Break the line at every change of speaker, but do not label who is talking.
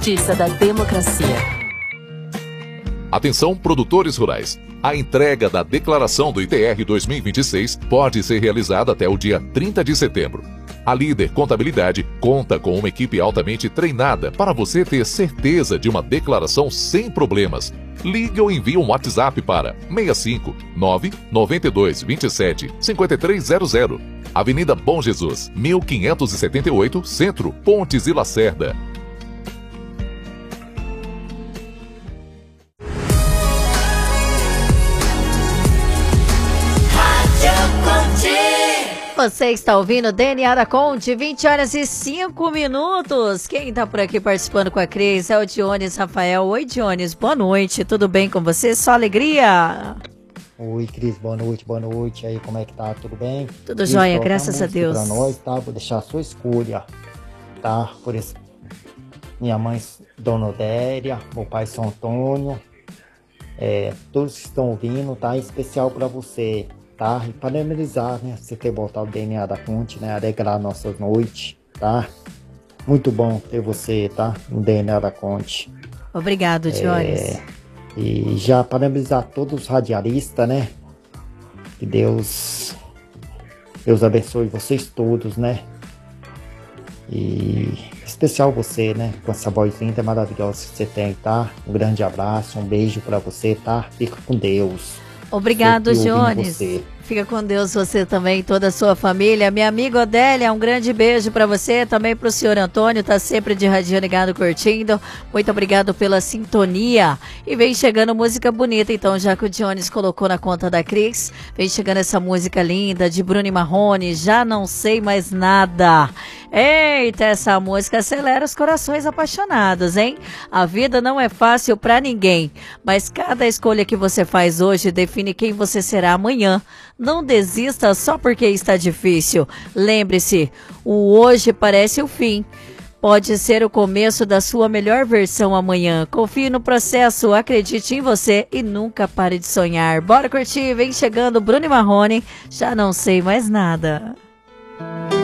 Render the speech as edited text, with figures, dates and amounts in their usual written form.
Justiça da Democracia.
Atenção, produtores rurais. A entrega da declaração do ITR 2026 pode ser realizada até o dia 30 de setembro. A Líder Contabilidade conta com uma equipe altamente treinada para você ter certeza de uma declaração sem problemas. Ligue ou envie um WhatsApp para 65 992 27 5300. Avenida Bom Jesus, 1578, Centro, Pontes e Lacerda.
Você está ouvindo o DNA da Conte, 20 horas e 5 minutos. Quem está por aqui participando com a Cris é o Dionis Rafael. Oi, Dionis, boa noite. Tudo bem com você? Só alegria?
Oi, Cris, boa noite. E aí, como é que tá? Tudo bem?
Tudo jóia, graças a Deus.
Pra nós, tá? Vou deixar a sua escolha, tá? Por isso, minha mãe, Dona Odélia, meu pai, São Antônio, todos que estão ouvindo, tá? Em especial pra você. Tá? E parabenizar, né? Você ter voltado o DNA da Conte, né? Alegrar nossas noites, tá? Muito bom ter você, tá? No DNA da Conte.
Obrigado, Dionis.
E já parabenizar todos os radialistas, né? Que Deus abençoe vocês todos, né? E especial você, né? Com essa voz linda e maravilhosa que você tem, tá? Um grande abraço, um beijo pra você, tá? Fica com Deus.
Obrigado, Dionis. Fica com Deus você também e toda a sua família. Minha amiga Odélia, um grande beijo para você, também para o senhor Antônio, tá sempre de radinho ligado curtindo. Muito obrigado pela sintonia. E vem chegando música bonita, então, já que o Dionis colocou na conta da Cris, vem chegando essa música linda de Bruno e Marrone, Já Não Sei Mais Nada. Eita, essa música acelera os corações apaixonados, hein? A vida não é fácil para ninguém, mas cada escolha que você faz hoje define quem você será amanhã. Não desista só porque está difícil. Lembre-se, o hoje parece o fim. Pode ser o começo da sua melhor versão amanhã. Confie no processo, acredite em você e nunca pare de sonhar. Bora curtir, vem chegando Bruno e Marrone, Já Não Sei Mais Nada.